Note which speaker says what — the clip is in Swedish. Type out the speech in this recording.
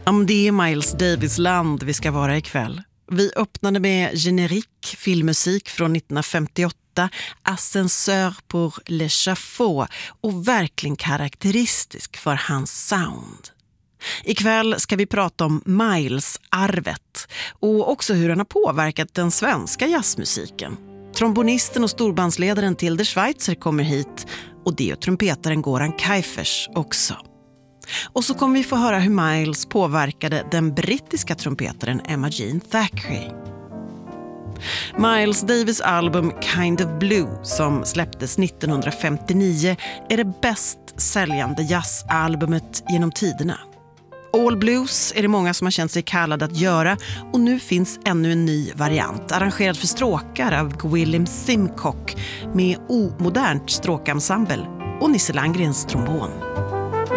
Speaker 1: Det är Miles Davis land vi ska vara ikväll. Vi öppnade med Générique, filmmusik från 1958, Ascenseur pour l'échafaud och verkligen karaktäristisk för hans sound. Ikväll ska vi prata om Miles-arvet och också hur han har påverkat den svenska jazzmusiken. Trombonisten och storbandsledaren Tilde Schweitzer kommer hit och det och trumpetaren Goran Kaifers också. Och så kommer vi få höra hur Miles påverkade den brittiska trumpetaren Emma Jean Thackeray. Miles Davis album Kind of Blue som släpptes 1959 är det bäst säljande jazzalbumet genom tiderna. All Blues är det många som har känt sig kallade att göra och nu finns ännu en ny variant arrangerad för stråkar av Willem Simcock med omodernt stråkensemble och Nisse Landgrens trombon.